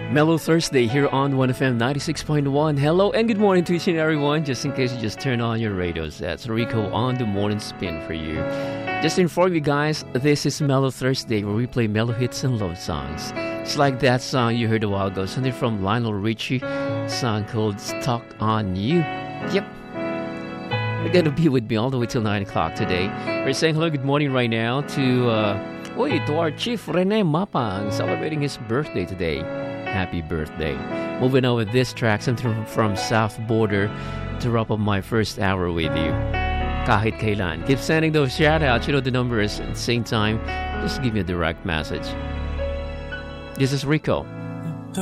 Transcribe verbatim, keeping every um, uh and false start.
Mellow Thursday here on one F M ninety-six point one. Hello and good morning to each and everyone. Just in case you just turned on your radios, that's Rico on the morning spin for you. Just to inform you guys, this is Mellow Thursday where we play mellow hits and love songs. It's like that song you heard a while ago, something from Lionel Richie, a song called Stuck on You. Yep. You're gonna be with me all the way till nine o'clock today. We're saying hello, good morning right now to, uh, oy, to our Chief Rene Mapang, celebrating his birthday today. Happy birthday. Moving on with this track, something from South Border to wrap up my first hour with you. Kahit kailan. Keep sending those shout-outs. You know the numbers. At the same time, just give me a direct message. This is Rico.